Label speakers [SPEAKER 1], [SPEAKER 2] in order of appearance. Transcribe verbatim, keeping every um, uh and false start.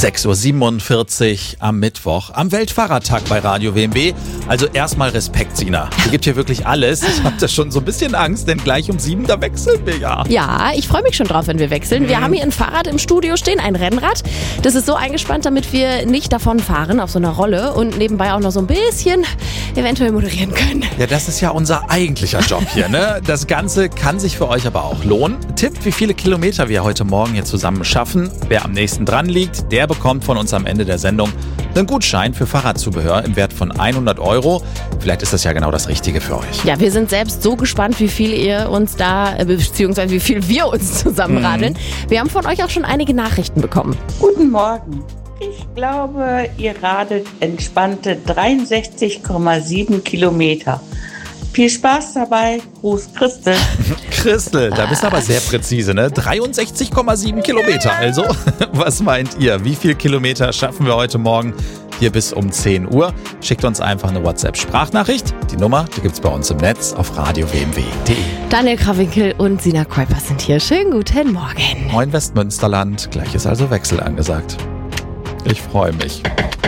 [SPEAKER 1] sechs Uhr siebenundvierzig am Mittwoch, am Weltfahrradtag bei Radio W M B. Also erstmal Respekt, Sina. Du gibst hier wirklich alles. Ich habe da schon so ein bisschen Angst, denn gleich um sieben, da wechseln wir ja.
[SPEAKER 2] Ja, ich freue mich schon drauf, wenn wir wechseln. Wir mhm. haben hier ein Fahrrad im Studio stehen, ein Rennrad. Das ist so eingespannt, damit wir nicht davon fahren auf so einer Rolle und nebenbei auch noch so ein bisschen eventuell moderieren können.
[SPEAKER 1] Ja, das ist ja unser eigentlicher Job hier, ne? Das Ganze kann sich für euch aber auch lohnen. Tippt, wie viele Kilometer wir heute Morgen hier zusammen schaffen. Wer am nächsten dran liegt, der bekommt von uns am Ende der Sendung einen Gutschein für Fahrradzubehör im Wert von hundert Euro. Vielleicht ist das ja genau das Richtige für euch.
[SPEAKER 2] Ja, wir sind selbst so gespannt, wie viel ihr uns da, beziehungsweise wie viel wir uns zusammenradeln. Mhm. Wir haben von euch auch schon einige Nachrichten bekommen.
[SPEAKER 3] Guten Morgen. Ich glaube, ihr radet entspannte dreiundsechzig Komma sieben Kilometer. Viel Spaß dabei. Gruß, Christel.
[SPEAKER 1] Christel, da bist du aber sehr präzise, ne? dreiundsechzig Komma sieben Kilometer also. Was meint ihr? Wie viel Kilometer schaffen wir heute Morgen hier bis um zehn Uhr? Schickt uns einfach eine WhatsApp-Sprachnachricht. Die Nummer, die gibt's bei uns im Netz auf radio w m w punkt d e.
[SPEAKER 2] Daniel Krawinkel und Sina Kuipers sind hier. Schönen guten Morgen.
[SPEAKER 1] Moin Westmünsterland. Gleich ist also Wechsel angesagt. Ich freue mich.